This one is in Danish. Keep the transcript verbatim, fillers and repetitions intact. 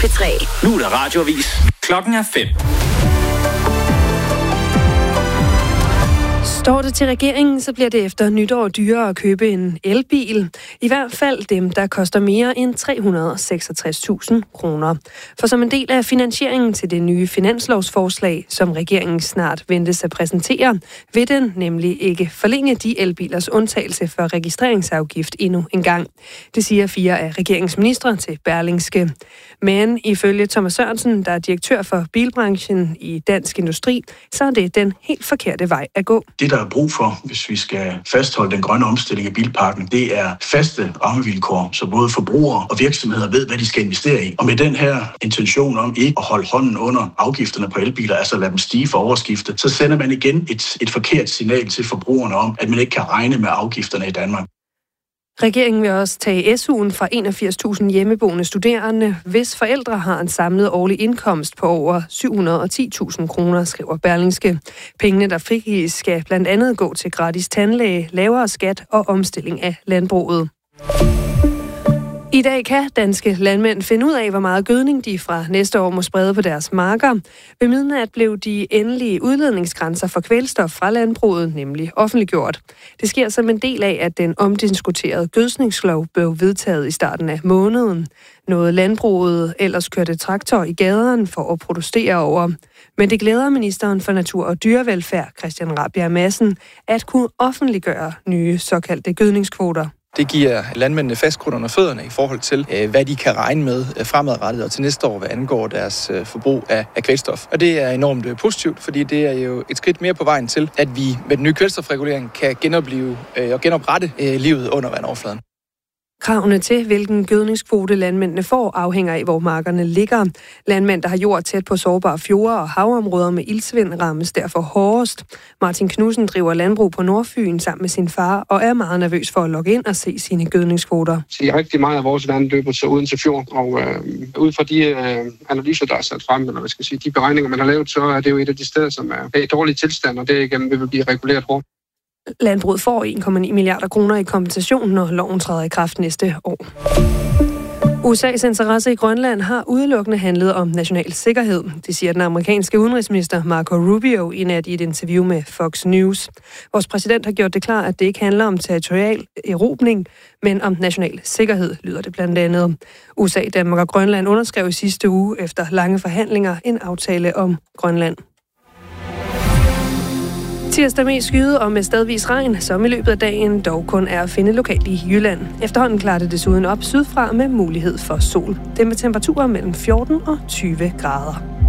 P tre. Nu er der radioavis. Klokken er fem. Står det til regeringen, så bliver det efter nytår dyrere at købe en elbil. I hvert fald dem, der koster mere end tre hundrede og seksogtres tusind kroner. For som en del af finansieringen til det nye finanslovsforslag, som regeringen snart ventes at præsentere, vil den nemlig ikke forlænge de elbilers undtagelse for registreringsafgift endnu en gang. Det siger fire af regeringsministre til Berlingske. Men ifølge Thomas Sørensen, der er direktør for bilbranchen i Dansk Industri, så er det den helt forkerte vej at gå. Det, der er brug for, hvis vi skal fastholde den grønne omstilling af bilparken, det er faste rammevilkår, så både forbrugere og virksomheder ved, hvad de skal investere i. Og med den her intention om ikke at holde hånden under afgifterne på elbiler, altså lade dem stige for overskiftet, så sender man igen et, et forkert signal til forbrugerne om, at man ikke kan regne med afgifterne i Danmark. Regeringen vil også tage S U'en fra enogfirs tusind hjemmeboende studerende, hvis forældre har en samlet årlig indkomst på over syv hundrede og ti tusind kroner, skriver Berlingske. Pengene, der frigives, skal blandt andet gå til gratis tandlæge, lavere skat og omstilling af landbruget. I dag kan danske landmænd finde ud af, hvor meget gødning de fra næste år må sprede på deres marker. Ved midnat blev de endelige udledningsgrænser for kvælstof fra landbruget nemlig offentliggjort. Det sker som en del af, at den omdiskuterede gødskningslov blev vedtaget i starten af måneden. Noget landbruget ellers kørte traktor i gaderne for at protestere over. Men det glæder ministeren for Natur- og Dyrevelfærd, Christian Rabjerg Madsen, at kunne offentliggøre nye såkaldte gødningskvoter. Det giver landmændene fast grund under fødderne i forhold til, hvad de kan regne med fremadrettet og til næste år, hvad angår deres forbrug af kvælstof. Og det er enormt positivt, fordi det er jo et skridt mere på vejen til, at vi med den nye kvælstofregulering kan genopleve og genoprette livet under vandoverfladen. Kravene til, hvilken gødningskvote landmændene får, afhænger af, hvor markerne ligger. Landmænd, der har jord tæt på sårbare fjorde og havområder med iltsvind, rammes derfor hårdest. Martin Knudsen driver landbrug på Nordfyn sammen med sin far og er meget nervøs for at logge ind og se sine gødningskvoter. Så rigtig meget af vores vand løber så uden til fjord, og øh, ud fra de øh, analyser, der er sat frem, eller hvad skal jeg sige, de beregninger, man har lavet, så er det jo et af de steder, som er i dårlig tilstand, og det igennem vil blive reguleret hårdt. Landbruget får en komma ni milliarder kroner i kompensation, når loven træder i kraft næste år. U S A's interesse i Grønland har udelukkende handlet om national sikkerhed. Det siger den amerikanske udenrigsminister Marco Rubio i nat i et interview med Fox News. Vores præsident har gjort det klart, at det ikke handler om territorial erobring, men om national sikkerhed, lyder det blandt andet. U S A, Danmark og Grønland underskrev i sidste uge efter lange forhandlinger en aftale om Grønland. Tirsdag mest skyde og med stedvis regn, som i løbet af dagen dog kun er at finde lokalt i Jylland. Efterhånden klarer det desuden op sydfra med mulighed for sol. Det med temperaturer mellem fjorten og tyve grader.